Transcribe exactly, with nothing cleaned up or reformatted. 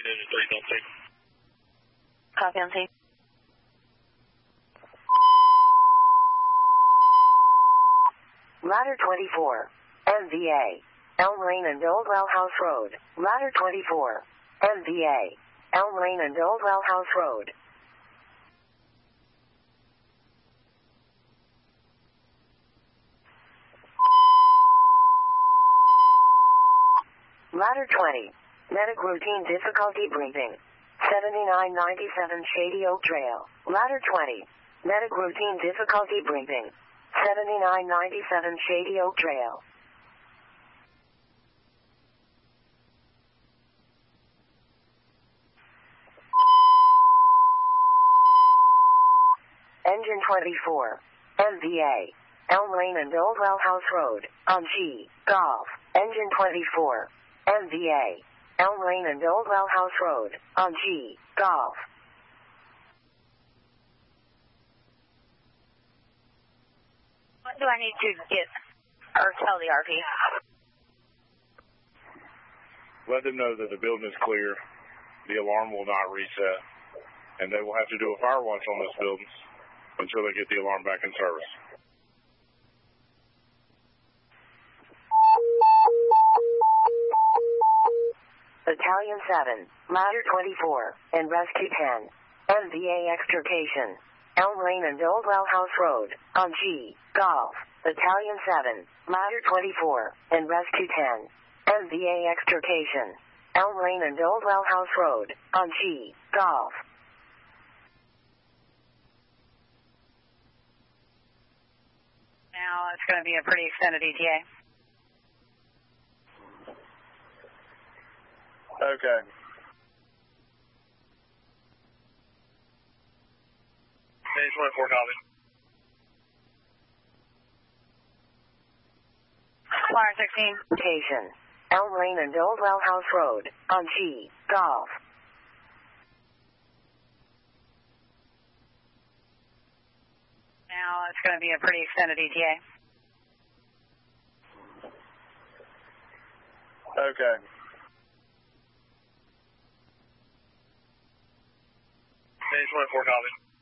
digit three, don't take. Copy on tape. Ladder twenty-four, M V A, Elm Lane and Oldwell House Road. Ladder twenty-four, M V A, Elm Lane and Oldwell House Road. Ladder twenty, medic routine difficulty breathing. seventy-nine ninety-seven Shady Oak Trail. Ladder twenty, medic routine difficulty breathing. seventy-nine ninety-seven Shady Oak Trail. Engine twenty-four, M V A, Elm Lane and Oldwell House Road, on G, Golf. Engine twenty-four, M V A, Elm Lane and Oldwell House Road, on G, Golf. What do I need to get or tell the R P? Let them know that the building is clear, the alarm will not reset, and they will have to do a fire watch on this building until they get the alarm back in service. Battalion seven, Ladder twenty-four, and Rescue ten, M V A extrication. Elm Lane and Oldwell House Road, on G, Golf. Battalion seven, Ladder twenty-four, and Rescue ten, M V A extrication. Elm Lane and Oldwell House Road, on G, Golf. Now it's going to be a pretty extended E T A. Okay. Page twenty-four, copy. Flyer sixteen. Station, Elm Lane and Oldwell House Road, on G, Golf. Now it's going to be a pretty extended E T A. Okay. Page twenty-four, copy.